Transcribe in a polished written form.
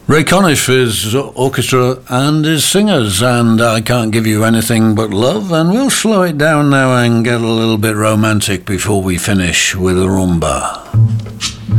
Ray Conniff is orchestra and his singers, and I Can't Give You Anything But Love, and we'll slow it down now and get a little bit romantic before we finish with a rumba.